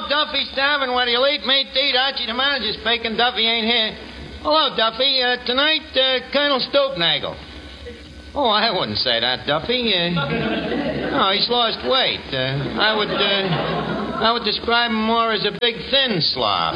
Duffy's Tavern, where you'll eat, meat, eat. Archie, the manager's speaking. Duffy ain't here. Hello, Duffy. Tonight, Colonel Stoopnagel. Oh, I wouldn't say that, Duffy. No, he's lost weight. I would describe him more as a big, thin slob.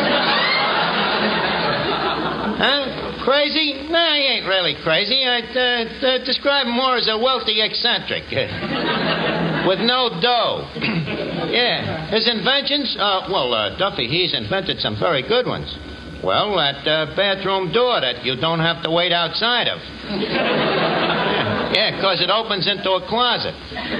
Huh? Crazy? No, he ain't really crazy. I'd describe him more as a wealthy eccentric. With no dough. Yeah. His inventions? Duffy, he's invented some very good ones. Well, that bathroom door that you don't have to wait outside of. Yeah, 'cause it opens into a closet.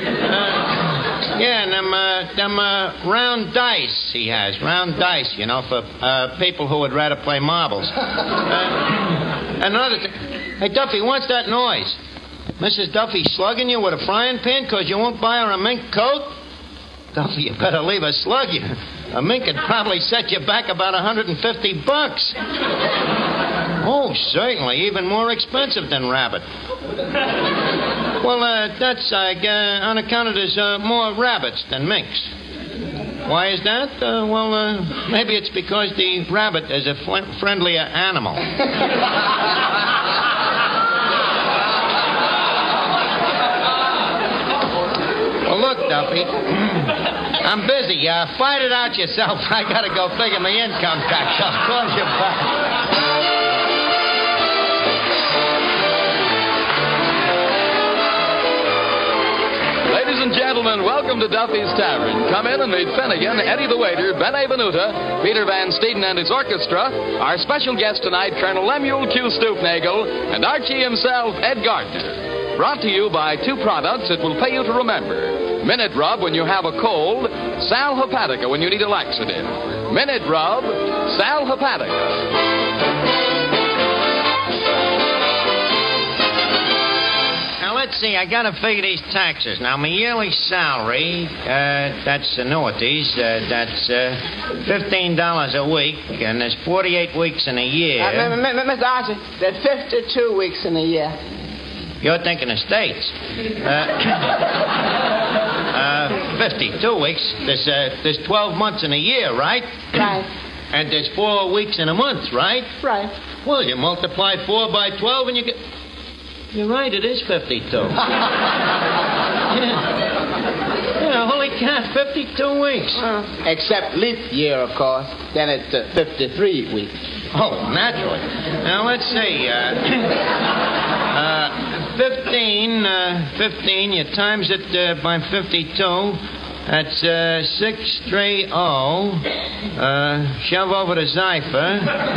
And them round dice he has. Round dice, for people who would rather play marbles. Another thing. Hey, Duffy, what's that noise? Mrs. Duffy slugging you with a frying pan 'cause you won't buy her a mink coat? Duffy, you better leave her slug you. A mink could probably set you back about $150. Oh, certainly. Even more expensive than rabbit. Well, that's on account of there's more rabbits than minks. Why is that? Maybe it's because the rabbit is a friendlier animal. Well, look, Duffy, I'm busy. Fight it out yourself. I gotta go figure my income tax. I'll call you back. Ladies and gentlemen, welcome to Duffy's Tavern. Come in and meet Finnegan, Eddie the Waiter, Ben Avenuta, Peter Van Steeden and his orchestra, our special guest tonight, Colonel Lemuel Q. Stoopnagel, and Archie himself, Ed Gardner. Brought to you by two products that will pay you to remember. Minute Rub when you have a cold, Sal Hepatica when you need a laxative. Minute Rub, Sal Hepatica. Now, let's see. I got to figure these taxes. Now, my yearly salary, that's annuities, that's $15 a week, and there's 48 weeks in a year. Mr. Archie, there's 52 weeks in a year. You're thinking of states. 52 weeks. There's 12 months in a year, right? Right. And there's 4 weeks in a month, right? Right. Well, you multiply 4 by 12 and you get... You're right, it is 52. Yeah, holy cat, 52 weeks. Except leap year, of course. Then it's 53 weeks. Oh, naturally. Now, let's see. 15, you times it by 52. That's 630. Shove over the cipher.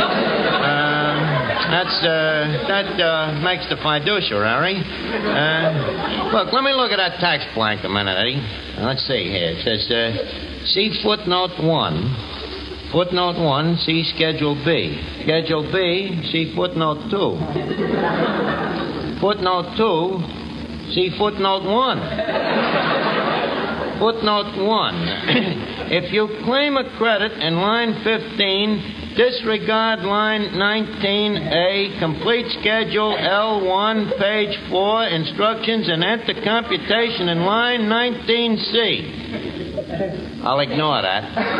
That makes the fiduciary. Look, let me look at that tax blank a minute, Eddie. Let's see here. It says, see footnote 1. Footnote 1, see Schedule B. Schedule B, see footnote 2. Footnote 2, see footnote 1. Footnote 1. If you claim a credit in line 15, disregard line 19A, complete schedule L1, page 4, instructions, and enter computation in line 19C. I'll ignore that.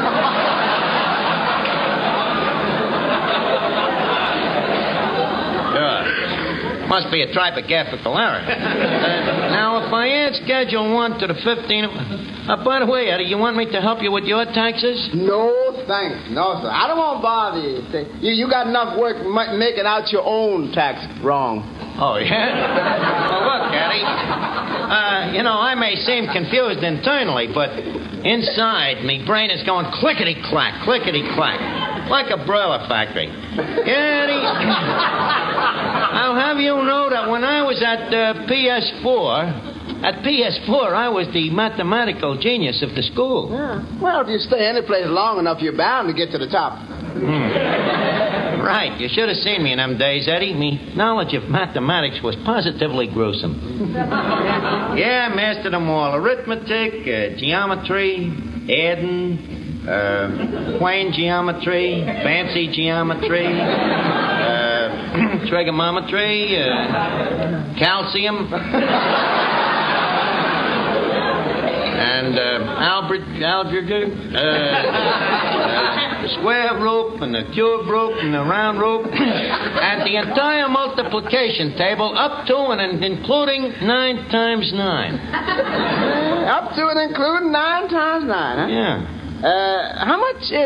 Must be a typographical error. Now, if I add Schedule 1 to the 15... by the way, Eddie, you want me to help you with your taxes? No, thanks. No, sir. I don't want to bother you. You got enough work making out your own tax wrong. Oh, yeah? Well, look, Eddie. I may seem confused internally, but inside, me brain is going clickety-clack, clickety-clack. Like a broiler factory. Yeah, Eddie. I'll have you know that when I was at PS4, I was the mathematical genius of the school. Yeah. Well, if you stay any place long enough, you're bound to get to the top. Right. You should have seen me in them days, Eddie. Me knowledge of mathematics was positively gruesome. Yeah, I mastered them all. Arithmetic, geometry, adding... plane geometry, fancy geometry, trigonometry, and algebra, the square root and the cube root and the round root, and the entire multiplication table up to and including 9 times 9. Up to and including 9 times 9, huh? Yeah. How much is